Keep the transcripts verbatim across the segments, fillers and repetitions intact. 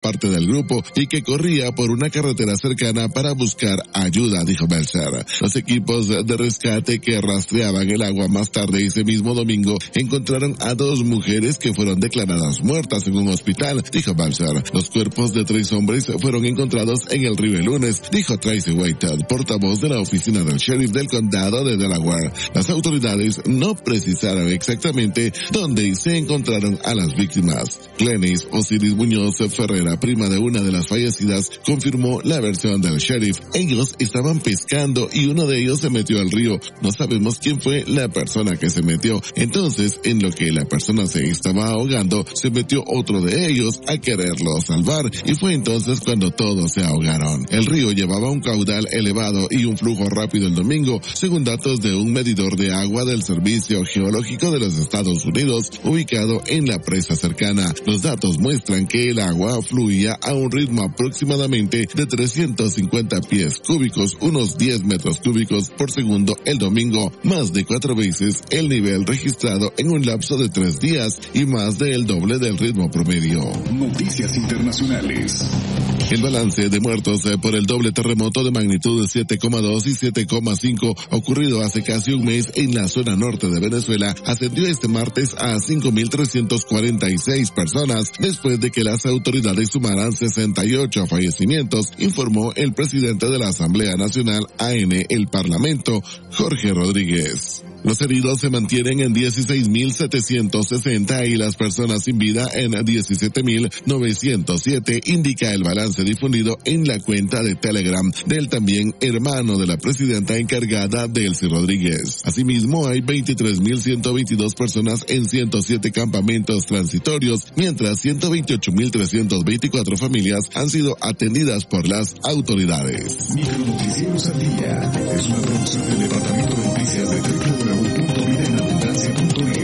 parte del grupo y que corría por una carretera cercana para buscar ayuda, dijo Meltzer. Los equipos de rescate que rastreaban el agua más tarde ese mismo domingo encontraron a dos mujeres que fueron declaradas muertas en un hospital, dijo Meltzer. Los cuerpos de tres hombres fueron encontrados en el río el lunes, dijo Tracy Whitehead, portavoz de la oficina del sheriff del condado de Delaware. Las autoridades no precisaron exactamente dónde se encontraron a las víctimas. Glenys Osiris Muñoz Ferrera, prima de una de las fallecidas, confirmó la versión del sheriff. Ellos estaban pescando y uno de ellos se metió al río. No sabemos quién fue la persona que se metió. Entonces, en lo que la persona se estaba ahogando, se metió otro de ellos a quererlo salvar y fue entonces cuando todos se ahogaron. El río llevaba un caudal elevado y un flujo rápido el domingo, según datos de un medidor de agua del Servicio Geológico de los Estados Unidos, ubicado en la presa cercana. Los datos muestran que el agua fluía a un ritmo aproximadamente de trescientos cincuenta pies cúbicos, unos diez metros cúbicos por segundo el domingo, más de cuatro veces el nivel registrado en un lapso de tres días y más del doble del ritmo promedio. Noticias internacionales. El balance de muertos por el doble terremoto de magnitud siete coma dos y siete coma cinco ocurrido hace casi un mes en la zona norte de Venezuela ascendió este martes a cinco mil trescientas cuarenta y seis personas después de que las autoridades sumaran sesenta y ocho fallecimientos, informó el presidente de la Asamblea Nacional A N, el Parlamento, Jorge Rodríguez. Los heridos se mantienen en dieciséis mil setecientos sesenta y las personas sin vida en diecisiete mil novecientos siete, indica el balance difundido en la cuenta de Telegram del también hermano de la presidenta encargada, Delcy Rodríguez. Asimismo, hay veintitrés mil ciento veintidós personas en ciento siete campamentos transitorios, mientras ciento veintiocho mil trescientas veinticuatro familias han sido atendidas por las autoridades. Micronoticieros al día es una producción del Departamento de Noticias de w w w punto vida en abundancia punto net.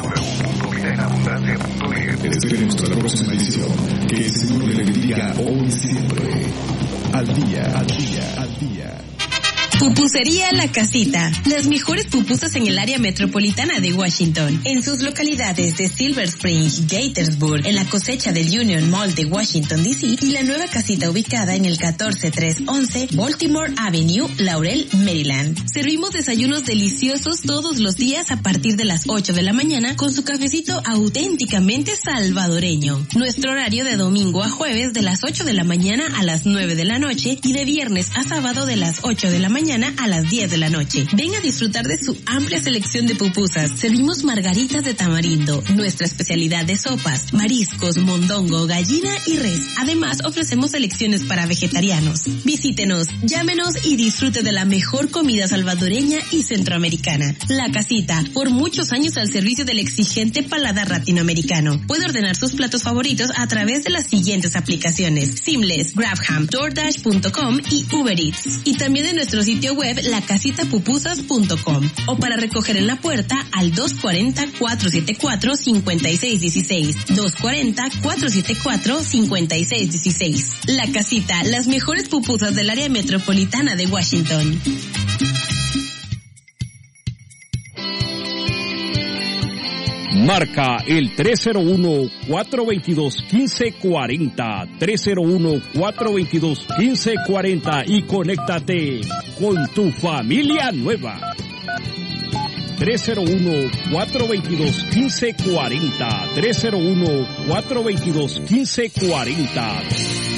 Esperemos hasta la próxima edición. Que el Señor le bendiga hoy y siempre. Al día, al día, al día. Pupusería La Casita. Las mejores pupusas en el área metropolitana de Washington. En sus localidades de Silver Spring, Gaithersburg, en la cosecha del Union Mall de Washington, D C y la nueva casita ubicada en el catorce trescientos once Baltimore Avenue, Laurel, Maryland. Servimos desayunos deliciosos todos los días a partir de las ocho de la mañana con su cafecito auténticamente salvadoreño. Nuestro horario de domingo a jueves de las ocho de la mañana a las nueve de la noche y de viernes a sábado de las ocho de la mañana a las diez de la noche. Ven a disfrutar de su amplia selección de pupusas. Servimos margaritas de tamarindo, nuestra especialidad de sopas, mariscos, mondongo, gallina y res. Además, ofrecemos selecciones para vegetarianos. Visítenos, llámenos y disfrute de la mejor comida salvadoreña y centroamericana. La Casita, por muchos años al servicio del exigente paladar latinoamericano. Puede ordenar sus platos favoritos a través de las siguientes aplicaciones: Seamless, Grabham, DoorDash punto com y Uber Eats. Y también en nuestro sitio web la casita pupusas punto com o para recoger en la puerta al dos cuatro cero, cuatro siete cuatro, cinco seis uno seis, dos cuatro cero, cuatro siete cuatro, cinco seis uno seis. La Casita, las mejores pupusas del área metropolitana de Washington. Marca el tres cero uno, cuatro dos dos, uno cinco cuatro cero, tres cero uno, cuatro dos dos, uno cinco cuatro cero y conéctate con tu familia nueva. tres cero uno, cuatro dos dos, uno cinco cuatro cero, tres cero uno, cuatro dos dos, uno cinco cuatro cero.